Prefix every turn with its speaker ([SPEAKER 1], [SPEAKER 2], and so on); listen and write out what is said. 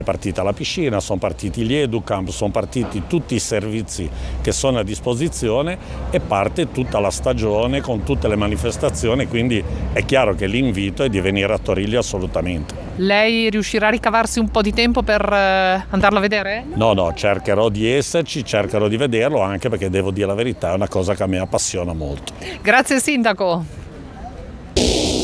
[SPEAKER 1] È partita la piscina, sono partiti gli educamp, sono partiti tutti i servizi che sono a disposizione e parte tutta la stagione con tutte le manifestazioni, quindi è chiaro che l'invito è di venire a Torillo assolutamente.
[SPEAKER 2] Lei riuscirà a ricavarsi un po' di tempo per andarlo a vedere?
[SPEAKER 1] No, cercherò di esserci, cercherò di vederlo, anche perché devo dire la verità, è una cosa che a me appassiona molto.
[SPEAKER 2] Grazie Sindaco.